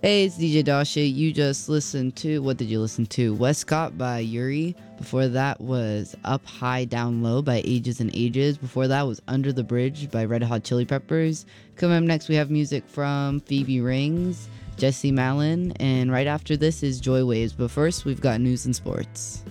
Hey, it's DJ Dasha. You just listened to, what did you listen to? Westcott by Yuri. Before that was Up High Down Low by Ages and Ages. Before that was Under the Bridge by Red Hot Chili Peppers. Coming up next, we have music from Phoebe Rings, Jesse Malin, and right after this is Joy Waves. But first, we've got news and sports.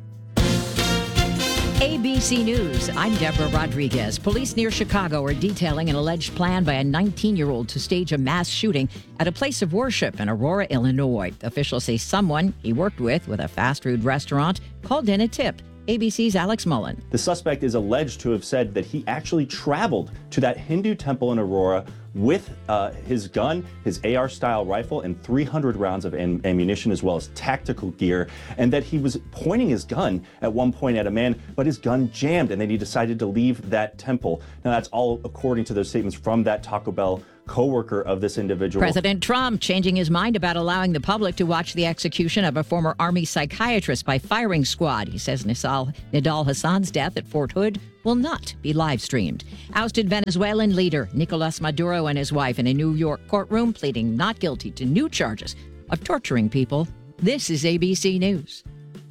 ABC News, I'm Deborah Rodriguez. Police near Chicago are detailing an alleged plan by a 19-year-old to stage a mass shooting at a place of worship in Aurora, Illinois. Officials say someone he worked with a fast food restaurant called in a tip. ABC's Alex Mullen. The suspect is alleged to have said that he actually traveled to that Hindu temple in Aurora with his gun, his AR-style rifle, and 300 rounds of ammunition, as well as tactical gear, and that he was pointing his gun at one point at a man, but his gun jammed, and then he decided to leave that temple. Now, that's all according to those statements from that Taco Bell co-worker of this individual. President Trump changing his mind about allowing the public to watch the execution of a former Army psychiatrist by firing squad. He says Nidal Hassan's death at Fort Hood will not be live streamed. Ousted Venezuelan leader Nicolas Maduro and his wife in a New York courtroom pleading not guilty to new charges of torturing people. This is ABC News.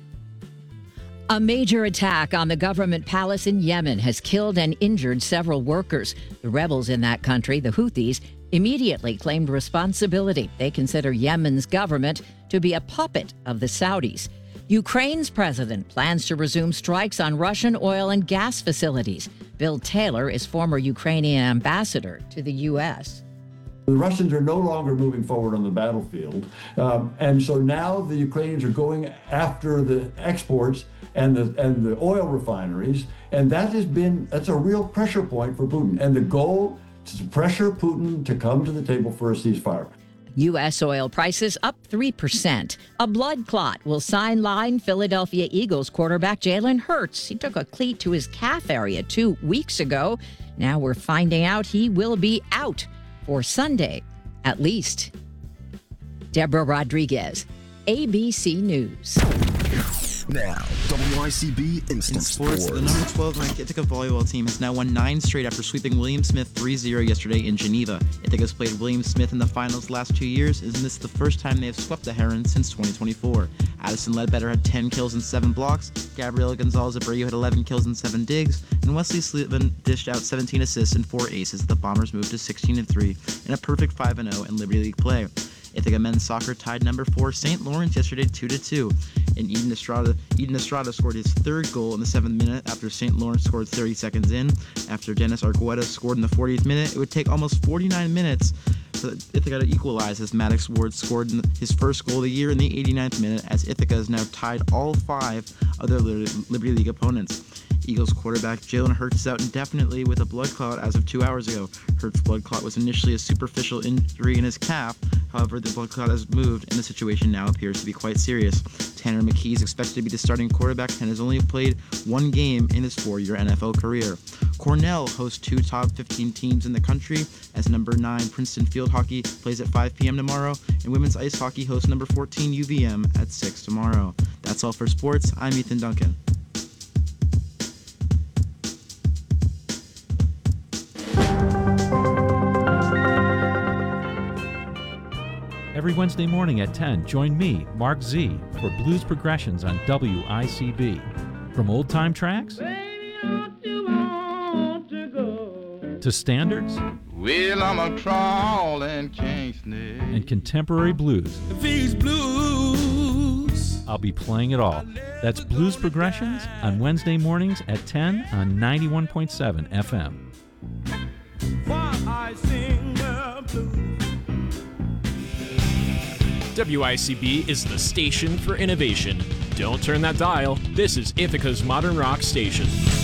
A major attack on the government palace in Yemen has killed and injured several workers. The rebels in that country, the Houthis, immediately claimed responsibility. They consider Yemen's government to be a puppet of the Saudis. Ukraine's president plans to resume strikes on Russian oil and gas facilities. Bill Taylor is former Ukrainian ambassador to the U.S. The Russians are no longer moving forward on the battlefield. And so now the Ukrainians are going after the exports and the oil refineries. And that's a real pressure point for Putin. And the goal is to pressure Putin to come to the table for a ceasefire. U.S. oil prices up 3%. A blood clot will sideline Philadelphia Eagles quarterback Jalen Hurts. He took a cleat to his calf area 2 weeks ago. Now we're finding out he will be out for Sunday, at least. Deborah Rodriguez, ABC News. Now, WICB Instant In sports, Sports. the number 12 ranked Ithaca volleyball team has now won 9 straight after sweeping William Smith 3-0 yesterday in Geneva. Ithaca's played William Smith in the finals the last 2 years, and this is the first time they have swept the Herons since 2024. Addison Ledbetter had 10 kills and 7 blocks, Gabriela Gonzalez-Abreu had 11 kills and 7 digs, and Wesley Slivin dished out 17 assists and 4 aces. The Bombers moved to 16-3 in a perfect 5-0 in Liberty League play. Ithaca men's soccer tied number 4 St. Lawrence yesterday 2-2. And Eden Estrada scored his 3rd goal in the 7th minute after St. Lawrence scored 30 seconds in. After Dennis Argueta scored in the 40th minute, it would take almost 49 minutes for Ithaca to equalize as Maddox Ward scored his first goal of the year in the 89th minute, as Ithaca has now tied all 5 of their Liberty League opponents. Eagles quarterback Jalen Hurts is out indefinitely with a blood clot as of 2 hours ago. Hurts' blood clot was initially a superficial injury in his calf. However, the blood clot has moved, and the situation now appears to be quite serious. Tanner McKee is expected to be the starting quarterback and has only played 1 game in his 4-year NFL career. Cornell hosts 2 top 15 teams in the country, as number 9 Princeton Field Hockey plays at 5 p.m. tomorrow, and women's ice hockey hosts number 14 UVM at 6 tomorrow. That's all for sports. I'm Ethan Duncan. Every Wednesday morning at 10, join me, Mark Z, for Blues Progressions on WICB. From old-time tracks to standards well, I'm a crawling king snake. And contemporary blues. These blues. I'll be playing it all. That's Blues Progressions on Wednesday mornings at 10 on 91.7 FM. While I sing the blues. WICB is the station for innovation. Don't turn that dial. This is Ithaca's Modern Rock Station.